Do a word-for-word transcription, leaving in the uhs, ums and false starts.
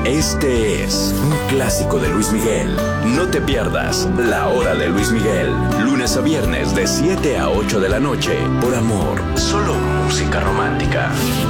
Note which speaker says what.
Speaker 1: Este es un clásico de Luis Miguel. No te pierdas La Hora de Luis Miguel, lunes a viernes de siete a ocho de la noche, por Amor. Solo música romántica.